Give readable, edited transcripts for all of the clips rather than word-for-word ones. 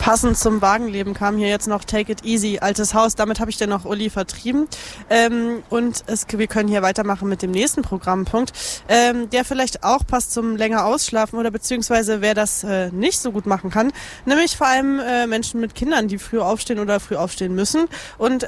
Passend zum Wagenleben kam hier jetzt noch Take It Easy, altes Haus. Damit habe ich dann noch Uli vertrieben. Wir können hier weitermachen mit dem nächsten Programmpunkt, der vielleicht auch passt zum länger ausschlafen oder beziehungsweise wer das nicht so gut machen kann. Nämlich vor allem Menschen mit Kindern, die früh aufstehen oder früh aufstehen müssen. Und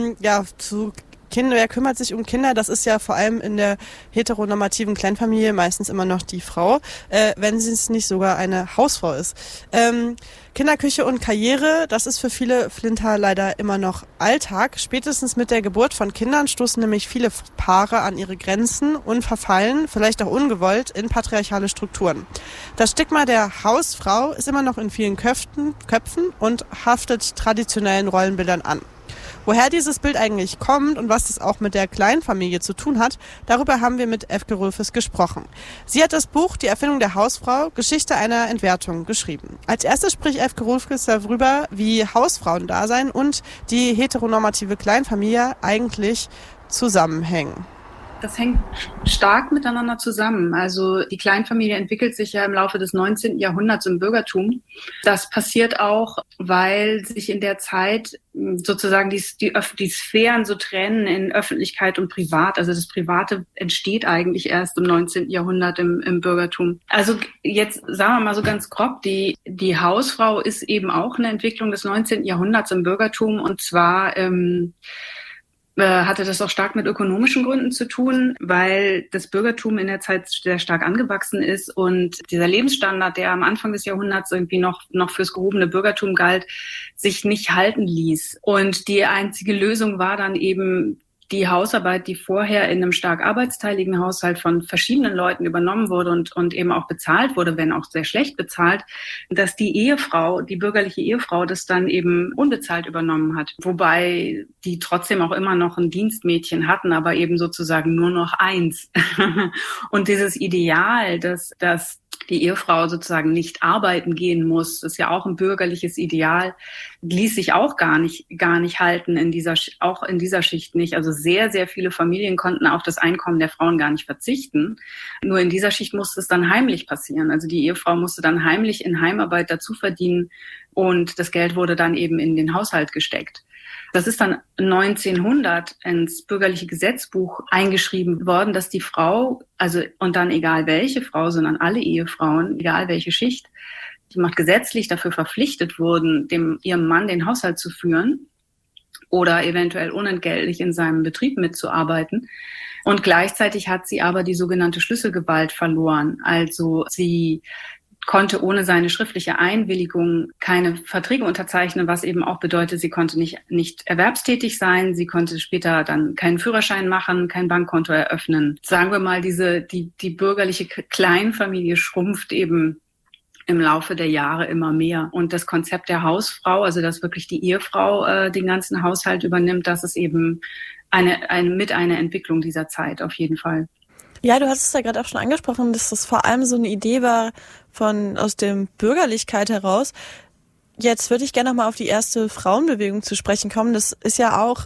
wer kümmert sich um Kinder? Das ist ja vor allem in der heteronormativen Kleinfamilie meistens immer noch die Frau, wenn sie es nicht sogar eine Hausfrau ist. Kinderküche und Karriere, das ist für viele Flinter leider immer noch Alltag. Spätestens mit der Geburt von Kindern stoßen nämlich viele Paare an ihre Grenzen und verfallen, vielleicht auch ungewollt, in patriarchale Strukturen. Das Stigma der Hausfrau ist immer noch in vielen Köpfen und haftet traditionellen Rollenbildern an. Woher dieses Bild eigentlich kommt und was das auch mit der Kleinfamilie zu tun hat, darüber haben wir mit Efke Rülfes gesprochen. Sie hat das Buch Die Erfindung der Hausfrau, Geschichte einer Entwertung geschrieben. Als erstes spricht Efke Rülfes darüber, wie Hausfrauendasein und die heteronormative Kleinfamilie eigentlich zusammenhängen. Das hängt stark miteinander zusammen. Also die Kleinfamilie entwickelt sich ja im Laufe des 19. Jahrhunderts im Bürgertum. Das passiert auch, weil sich in der Zeit sozusagen die Sphären so trennen in Öffentlichkeit und Privat. Also das Private entsteht eigentlich erst im 19. Jahrhundert im Bürgertum. Also jetzt sagen wir mal so ganz grob, die Hausfrau ist eben auch eine Entwicklung des 19. Jahrhunderts im Bürgertum, und zwar hatte das auch stark mit ökonomischen Gründen zu tun, weil das Bürgertum in der Zeit sehr stark angewachsen ist und dieser Lebensstandard, der am Anfang des Jahrhunderts irgendwie noch fürs gehobene Bürgertum galt, sich nicht halten ließ. Und die einzige Lösung war dann eben die Hausarbeit, die vorher in einem stark arbeitsteiligen Haushalt von verschiedenen Leuten übernommen wurde und eben auch bezahlt wurde, wenn auch sehr schlecht bezahlt, dass die bürgerliche Ehefrau, das dann eben unbezahlt übernommen hat. Wobei die trotzdem auch immer noch ein Dienstmädchen hatten, aber eben sozusagen nur noch eins. Und dieses Ideal, dass die Ehefrau sozusagen nicht arbeiten gehen muss, das ist ja auch ein bürgerliches Ideal, ließ sich auch gar nicht halten auch in dieser Schicht nicht. Also sehr, sehr viele Familien konnten auf das Einkommen der Frauen gar nicht verzichten. Nur in dieser Schicht musste es dann heimlich passieren. Also die Ehefrau musste dann heimlich in Heimarbeit dazu verdienen und das Geld wurde dann eben in den Haushalt gesteckt. Das ist dann 1900 ins bürgerliche Gesetzbuch eingeschrieben worden, dass die Frau, und dann egal welche Frau, sondern alle Ehefrauen, egal welche Schicht, die macht gesetzlich dafür verpflichtet wurden, ihrem Mann den Haushalt zu führen oder eventuell unentgeltlich in seinem Betrieb mitzuarbeiten. Und gleichzeitig hat sie aber die sogenannte Schlüsselgewalt verloren. Also sie konnte ohne seine schriftliche Einwilligung keine Verträge unterzeichnen, was eben auch bedeutet, sie konnte nicht erwerbstätig sein, sie konnte später dann keinen Führerschein machen, kein Bankkonto eröffnen. Sagen wir mal, die bürgerliche Kleinfamilie schrumpft eben im Laufe der Jahre immer mehr. Und das Konzept der Hausfrau, also dass wirklich die Ehefrau den ganzen Haushalt übernimmt, das ist eben eine Entwicklung dieser Zeit auf jeden Fall. Ja, du hast es ja gerade auch schon angesprochen, dass das vor allem so eine Idee war aus der Bürgerlichkeit heraus. Jetzt würde ich gerne noch mal auf die erste Frauenbewegung zu sprechen kommen. Das ist ja auch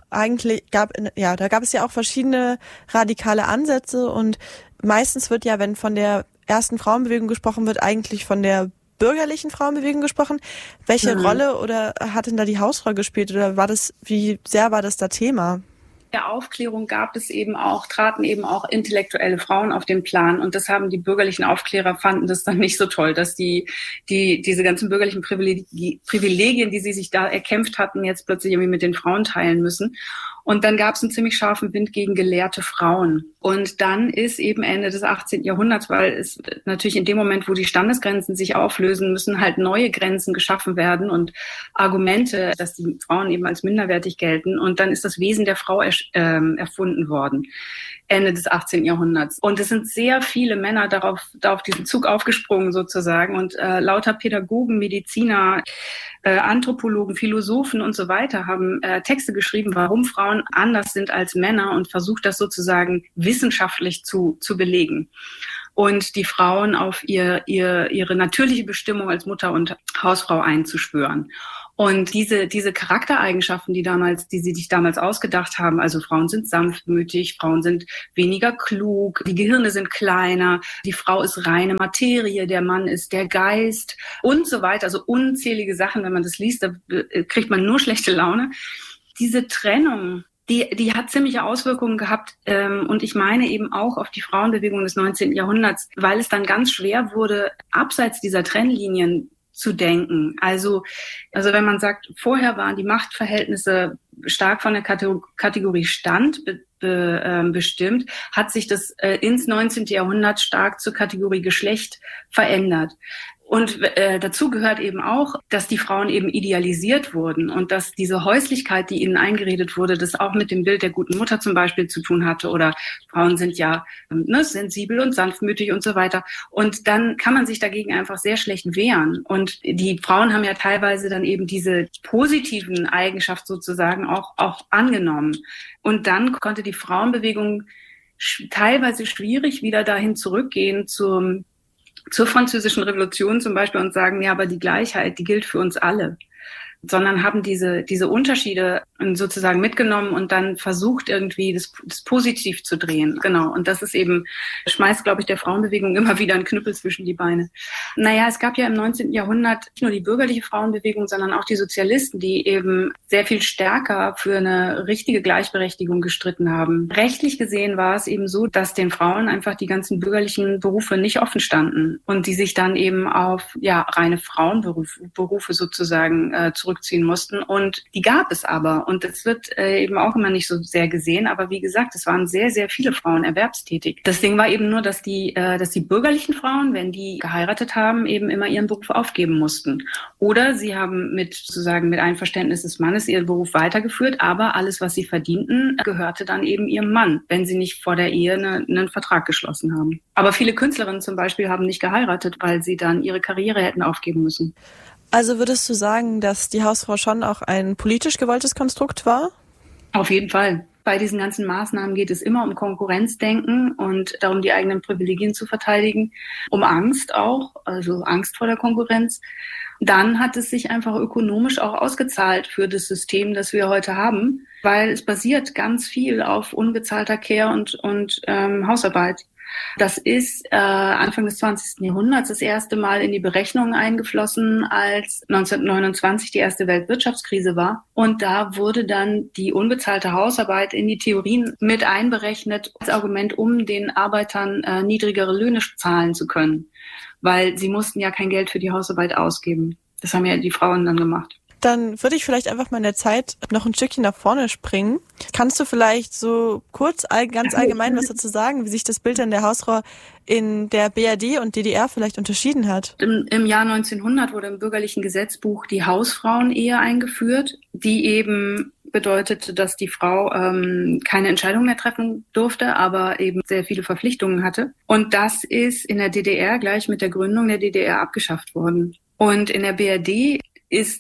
da gab es ja auch verschiedene radikale Ansätze und meistens wird ja, wenn von der ersten Frauenbewegung gesprochen wird, eigentlich von der bürgerlichen Frauenbewegung gesprochen. Welche Rolle oder hat denn da die Hausfrau gespielt oder wie sehr war das da Thema? Der Aufklärung traten eben auch intellektuelle Frauen auf den Plan, und das haben die bürgerlichen Aufklärer fanden das dann nicht so toll, dass diese ganzen bürgerlichen Privilegien, die sie sich da erkämpft hatten, jetzt plötzlich irgendwie mit den Frauen teilen müssen. Und dann gab es einen ziemlich scharfen Wind gegen gelehrte Frauen. Und dann ist eben Ende des 18. Jahrhunderts, weil es natürlich in dem Moment, wo die Standesgrenzen sich auflösen, müssen halt neue Grenzen geschaffen werden und Argumente, dass die Frauen eben als minderwertig gelten. Und dann ist das Wesen der Frau erfunden worden. Ende des 18. Jahrhunderts. Und es sind sehr viele Männer auf diesen Zug aufgesprungen sozusagen. Und lauter Pädagogen, Mediziner, Anthropologen, Philosophen und so weiter haben Texte geschrieben, warum Frauen anders sind als Männer, und versucht das sozusagen wissenschaftlich zu belegen. Und die Frauen auf ihre natürliche Bestimmung als Mutter und Hausfrau einzuschwören. Und diese Charaktereigenschaften, die sie sich damals ausgedacht haben, also Frauen sind sanftmütig, Frauen sind weniger klug, die Gehirne sind kleiner, die Frau ist reine Materie, der Mann ist der Geist und so weiter. Also unzählige Sachen, wenn man das liest, da kriegt man nur schlechte Laune. Diese Trennung, die hat ziemliche Auswirkungen gehabt und ich meine eben auch auf die Frauenbewegung des 19. Jahrhunderts, weil es dann ganz schwer wurde, abseits dieser Trennlinien zu denken. Also wenn man vorher waren die Machtverhältnisse stark von der Kategorie Stand bestimmt, hat sich das ins 19. Jahrhundert stark zur Kategorie Geschlecht verändert. Und dazu gehört eben auch, dass die Frauen eben idealisiert wurden und dass diese Häuslichkeit, die ihnen eingeredet wurde, das auch mit dem Bild der guten Mutter zum Beispiel zu tun hatte. Oder Frauen sind ja sensibel und sanftmütig und so weiter. Und dann kann man sich dagegen einfach sehr schlecht wehren. Und die Frauen haben ja teilweise dann eben diese positiven Eigenschaften sozusagen auch angenommen. Und dann konnte die Frauenbewegung teilweise schwierig wieder dahin zurückgehen zur Französischen Revolution zum Beispiel und sagen, ja, aber die Gleichheit, die gilt für uns alle. Sondern haben diese Unterschiede sozusagen mitgenommen und dann versucht irgendwie das positiv zu drehen. Genau. Und das ist eben, schmeißt, glaube ich, der Frauenbewegung immer wieder einen Knüppel zwischen die Beine. Naja, es gab ja im 19. Jahrhundert nicht nur die bürgerliche Frauenbewegung, sondern auch die Sozialisten, die eben sehr viel stärker für eine richtige Gleichberechtigung gestritten haben. Rechtlich gesehen war es eben so, dass den Frauen einfach die ganzen bürgerlichen Berufe nicht offen standen und die sich dann eben auf reine Frauenberufe sozusagen zurückziehen mussten. Und die gab es aber. Und das wird eben auch immer nicht so sehr gesehen. Aber wie gesagt, es waren sehr, sehr viele Frauen erwerbstätig. Das Ding war eben nur, dass die bürgerlichen Frauen, wenn die geheiratet haben, eben immer ihren Beruf aufgeben mussten. Oder sie haben mit Einverständnis des Mannes ihren Beruf weitergeführt, aber alles, was sie verdienten, gehörte dann eben ihrem Mann, wenn sie nicht vor der Ehe einen Vertrag geschlossen haben. Aber viele Künstlerinnen zum Beispiel haben nicht geheiratet, weil sie dann ihre Karriere hätten aufgeben müssen. Also würdest du sagen, dass die Hausfrau schon auch ein politisch gewolltes Konstrukt war? Auf jeden Fall. Bei diesen ganzen Maßnahmen geht es immer um Konkurrenzdenken und darum, die eigenen Privilegien zu verteidigen, um Angst auch, also Angst vor der Konkurrenz. Dann hat es sich einfach ökonomisch auch ausgezahlt für das System, das wir heute haben, weil es basiert ganz viel auf unbezahlter Care und Hausarbeit. Das ist Anfang des 20. Jahrhunderts das erste Mal in die Berechnungen eingeflossen, als 1929 die erste Weltwirtschaftskrise war. Und da wurde dann die unbezahlte Hausarbeit in die Theorien mit einberechnet, als Argument, um den Arbeitern niedrigere Löhne zahlen zu können. Weil sie mussten ja kein Geld für die Hausarbeit ausgeben. Das haben ja die Frauen dann gemacht. Dann würde ich vielleicht einfach mal in der Zeit noch ein Stückchen nach vorne springen. Kannst du vielleicht so kurz, ganz allgemein was dazu sagen, wie sich das Bild an der Hausfrau in der BRD und DDR vielleicht unterschieden hat? Im Jahr 1900 wurde im bürgerlichen Gesetzbuch die Hausfrauenehe eingeführt, die eben bedeutete, dass die Frau keine Entscheidung mehr treffen durfte, aber eben sehr viele Verpflichtungen hatte. Und das ist in der DDR gleich mit der Gründung der DDR abgeschafft worden. Und in der BRD ist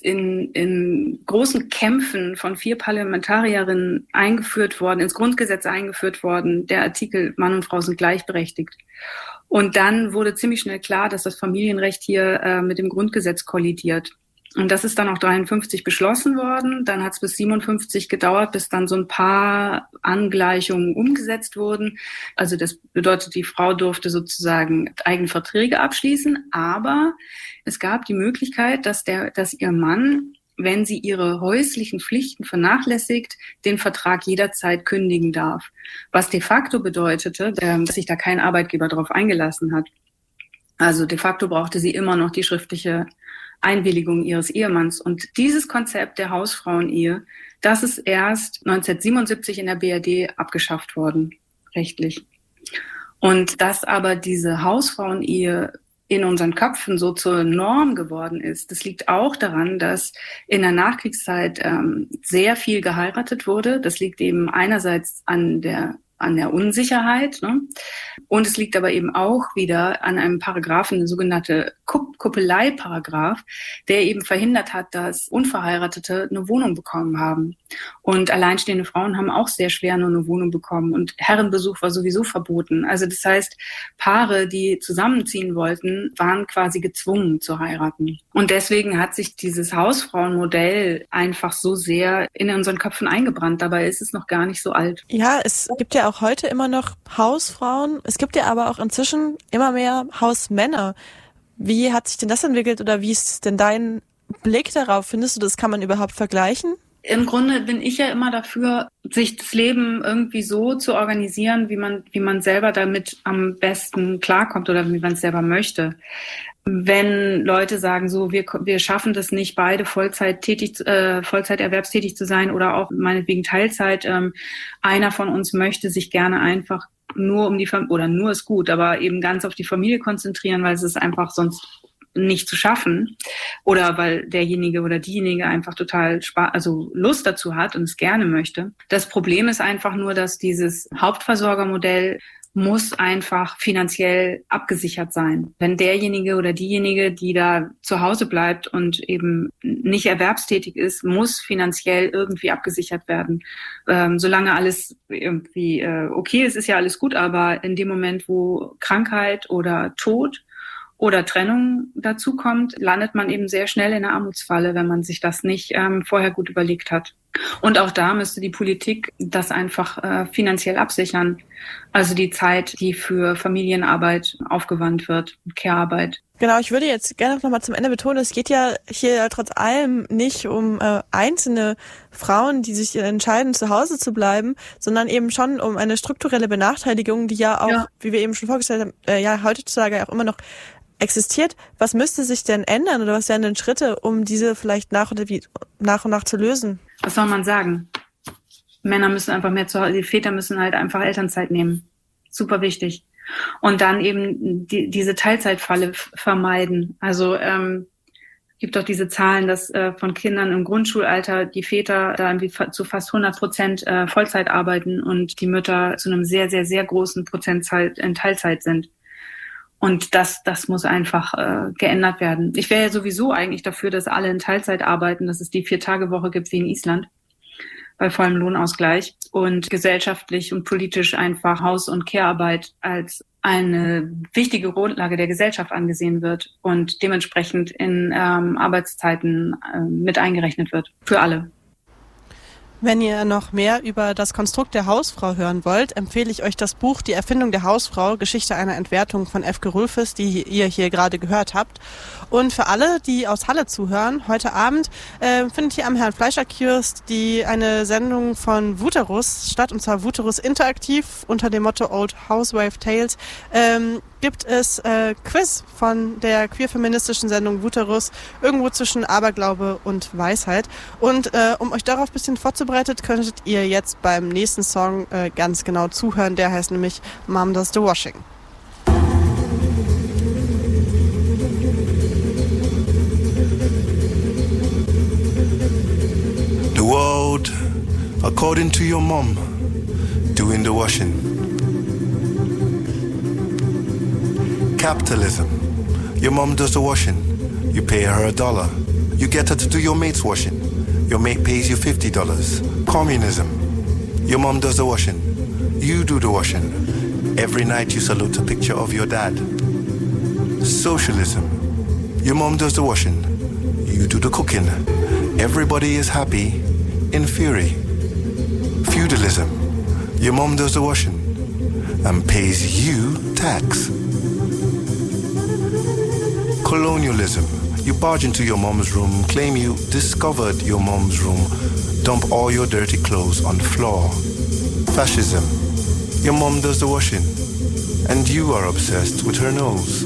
in großen Kämpfen von 4 Parlamentarierinnen eingeführt worden, ins Grundgesetz eingeführt worden, der Artikel Mann und Frau sind gleichberechtigt. Und dann wurde ziemlich schnell klar, dass das Familienrecht hier mit dem Grundgesetz kollidiert. Und das ist dann auch 53 beschlossen worden. Dann hat es bis 57 gedauert, bis dann so ein paar Angleichungen umgesetzt wurden. Also das bedeutet, die Frau durfte sozusagen eigene Verträge abschließen, aber es gab die Möglichkeit, dass ihr Mann, wenn sie ihre häuslichen Pflichten vernachlässigt, den Vertrag jederzeit kündigen darf. Was de facto bedeutete, dass sich da kein Arbeitgeber darauf eingelassen hat. Also de facto brauchte sie immer noch die schriftliche Einwilligung ihres Ehemanns. Und dieses Konzept der Hausfrauenehe, das ist erst 1977 in der BRD abgeschafft worden, rechtlich. Und dass aber diese Hausfrauenehe in unseren Köpfen so zur Norm geworden ist, das liegt auch daran, dass in der Nachkriegszeit sehr viel geheiratet wurde. Das liegt eben einerseits an der an der Unsicherheit, ne? Und es liegt aber eben auch wieder an einem Paragraphen, eine sogenannte Kuppelei-Paragraph, der eben verhindert hat, dass Unverheiratete eine Wohnung bekommen haben. Und alleinstehende Frauen haben auch sehr schwer nur eine Wohnung bekommen. Und Herrenbesuch war sowieso verboten. Also das heißt, Paare, die zusammenziehen wollten, waren quasi gezwungen zu heiraten. Und deswegen hat sich dieses Hausfrauenmodell einfach so sehr in unseren Köpfen eingebrannt. Dabei ist es noch gar nicht so alt. Ja, es gibt ja auch heute immer noch Hausfrauen. Es gibt ja aber auch inzwischen immer mehr Hausmänner. Wie hat sich denn das entwickelt oder wie ist denn dein Blick darauf? Findest du, das kann man überhaupt vergleichen? Im Grunde bin ich ja immer dafür, sich das Leben irgendwie so zu organisieren, wie man selber damit am besten klarkommt oder wie man es selber möchte. Wenn Leute sagen, so wir schaffen das nicht, beide Vollzeiterwerbstätig zu sein oder auch meinetwegen Teilzeit, einer von uns möchte sich gerne einfach nur um die Familie, oder nur ist gut, aber eben ganz auf die Familie konzentrieren, weil es ist einfach sonst nicht zu schaffen oder weil derjenige oder diejenige einfach total Lust dazu hat und es gerne möchte. Das Problem ist einfach nur, dass dieses Hauptversorgermodell muss einfach finanziell abgesichert sein. Wenn derjenige oder diejenige, die da zu Hause bleibt und eben nicht erwerbstätig ist, muss finanziell irgendwie abgesichert werden. Solange alles irgendwie okay ist, ist ja alles gut, aber in dem Moment, wo Krankheit oder Tod oder Trennung dazu kommt, landet man eben sehr schnell in der Armutsfalle, wenn man sich das nicht vorher gut überlegt hat. Und auch da müsste die Politik das einfach finanziell absichern. Also die Zeit, die für Familienarbeit aufgewandt wird, Care-Arbeit. Genau, ich würde jetzt gerne noch mal zum Ende betonen, es geht ja hier trotz allem nicht um einzelne Frauen, die sich entscheiden, zu Hause zu bleiben, sondern eben schon um eine strukturelle Benachteiligung, die ja auch, wie wir eben schon vorgestellt haben, heutzutage auch immer noch existiert. Was müsste sich denn ändern oder was wären denn Schritte, um diese vielleicht nach und nach zu lösen? Was soll man sagen? Männer müssen einfach mehr zu Hause, die Väter müssen halt einfach Elternzeit nehmen. Super wichtig. Und dann eben diese Teilzeitfalle vermeiden. Also gibt doch diese Zahlen, dass von Kindern im Grundschulalter die Väter da irgendwie zu fast 100% Vollzeit arbeiten und die Mütter zu einem sehr, sehr, sehr großen Prozentzahl in Teilzeit sind. Und das muss einfach geändert werden. Ich wäre ja sowieso eigentlich dafür, dass alle in Teilzeit arbeiten, dass es die 4-Tage-Woche gibt wie in Island bei vollem Lohnausgleich und gesellschaftlich und politisch einfach Haus- und Care-Arbeit als eine wichtige Grundlage der Gesellschaft angesehen wird und dementsprechend in Arbeitszeiten mit eingerechnet wird. Für alle. Wenn ihr noch mehr über das Konstrukt der Hausfrau hören wollt, empfehle ich euch das Buch Die Erfindung der Hausfrau, Geschichte einer Entwertung von Efke Rülfes, die ihr hier gerade gehört habt. Und für alle, die aus Halle zuhören, heute Abend findet hier am Herrn Fleischer-Kiosk eine Sendung von Wuterus statt, und zwar Wuterus interaktiv unter dem Motto Old Housewife Tales. Gibt es Quiz von der queer-feministischen Sendung Wuterus, irgendwo zwischen Aberglaube und Weisheit. Und um euch darauf ein bisschen vorzubereiten, könntet ihr jetzt beim nächsten Song ganz genau zuhören. Der heißt nämlich Mom Does the Washing. The world, according to your mom, doing the washing. Capitalism. Your mom does the washing. You pay her $1. You get her to do your mate's washing. Your mate pays you $50. Communism. Your mom does the washing. You do the washing. Every night you salute a picture of your dad. Socialism. Your mom does the washing. You do the cooking. Everybody is happy in theory. Feudalism. Your mom does the washing and pays you tax. Colonialism. You barge into your mom's room, claim you discovered your mom's room, dump all your dirty clothes on the floor. Fascism. Your mom does the washing, and you are obsessed with her nose.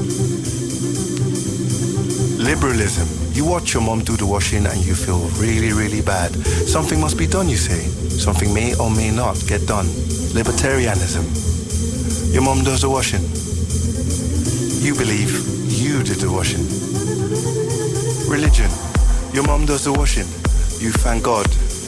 Liberalism. You watch your mom do the washing and you feel really, really bad. Something must be done, you say. Something may or may not get done. Libertarianism. Your mom does the washing. You believe you did the washing. Religion. Your mom does the washing. You thank God